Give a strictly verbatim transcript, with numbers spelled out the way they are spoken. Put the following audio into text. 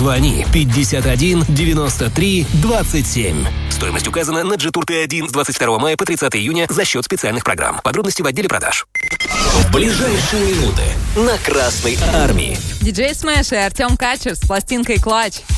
Звони пятьдесят один девяносто три двадцать семь. Стоимость указана на джи тур Т один с двадцать второго мая по тридцатое июня за счет специальных программ. Подробности в отделе продаж. В ближайшие минуты на Красной Армии. Диджей Смэш и Артем Качер с пластинкой «Клатч».